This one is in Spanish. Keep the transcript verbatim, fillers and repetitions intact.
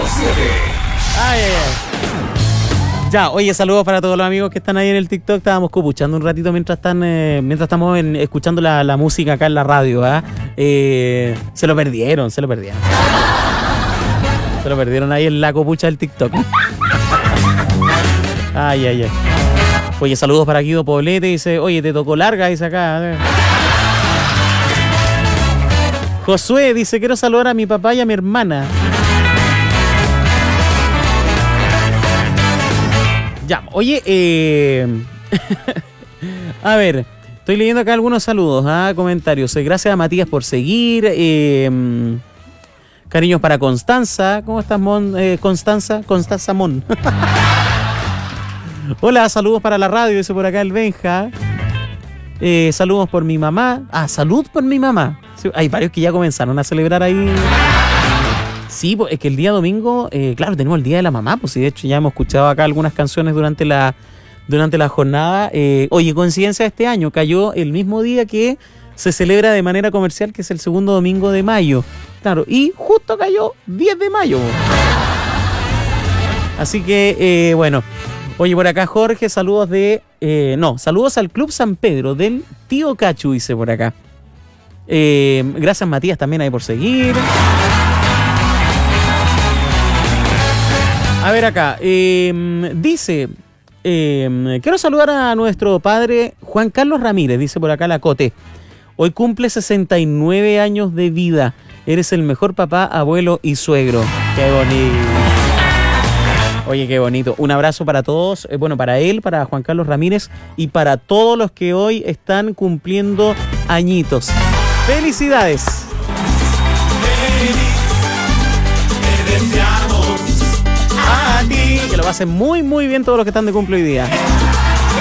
siete. Ay, ay, ay. Ya, oye, saludos para todos los amigos que están ahí en el TikTok. Estábamos copuchando un ratito mientras están eh, mientras estamos en, escuchando la, la música acá en la radio. ¿eh? Eh, se lo perdieron, se lo perdieron. Se lo perdieron ahí en la copucha del TikTok. Ay, ay, ay. Oye, saludos para Guido Poblete. Dice, oye, te tocó larga, dice acá. Josué dice, quiero saludar a mi papá y a mi hermana. Ya, oye, eh... a ver, estoy leyendo acá algunos saludos, ¿ah? Comentarios. Gracias a Matías por seguir. Eh... Cariños para Constanza. ¿Cómo estás, Mon? Eh, Constanza? Constanza Mon. Hola, saludos para la radio, dice por acá el Benja. Eh, saludos por mi mamá. Ah, salud por mi mamá. Sí, hay varios que ya comenzaron a celebrar ahí. Sí, pues es que el día domingo, eh, claro, tenemos el Día de la Mamá, pues sí, de hecho ya hemos escuchado acá algunas canciones durante la, durante la jornada. Eh, oye, coincidencia de este año, cayó el mismo día que se celebra de manera comercial, que es el segundo domingo de mayo. Claro, y justo cayó diez de mayo. Así que, eh, bueno, oye, por acá Jorge, saludos de... Eh, no, saludos al Club San Pedro del Tío Cachu, dice por acá. Eh, gracias Matías también ahí por seguir. A ver acá, eh, dice, eh, quiero saludar a nuestro padre Juan Carlos Ramírez, dice por acá la Cote. Hoy cumple sesenta y nueve años de vida. Eres el mejor papá, abuelo y suegro. Qué bonito. Oye, qué bonito. Un abrazo para todos, eh, bueno, para él, para Juan Carlos Ramírez y para todos los que hoy están cumpliendo añitos. ¡Felicidades! Feliz, te deseamos a ti. Que lo pasen muy, muy bien todos los que están de cumple hoy día.